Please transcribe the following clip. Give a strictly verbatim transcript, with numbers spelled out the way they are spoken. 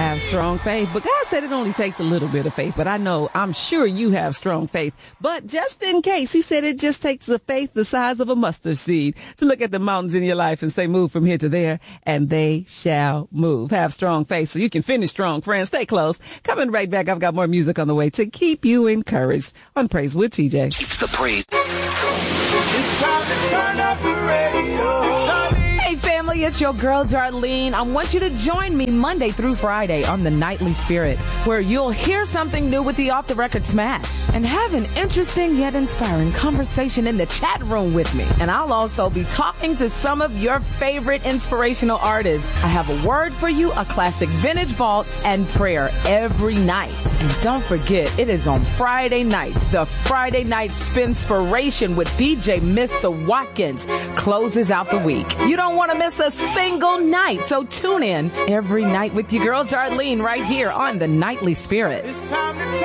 Have strong faith. But God said it only takes a little bit of faith. But I know, I'm sure you have strong faith. But just in case, he said it just takes a faith the size of a mustard seed to look at the mountains in your life and say, move from here to there, and they shall move. Have strong faith so you can finish strong, friends. Stay close. Coming right back. I've got more music on the way to keep you encouraged on Praise with T J. It's the Praise. It's time to turn up the radio. Hey family, it's your girl Darlene. I want you to join me Monday through Friday on the Nightly Spirit, where you'll hear something new with the Off the Record Smash and have an interesting yet inspiring conversation in the chat room with me. And I'll also be talking to some of your favorite inspirational artists. I have a word for you, a classic vintage vault, and prayer every night. And don't forget, it is on Friday nights. The Friday Night Spinspiration with D J Mister Watkins closes out the week. You don't want to miss a single night, so tune in every night with your girl Darlene right here on the Nightly Spirit. It's time to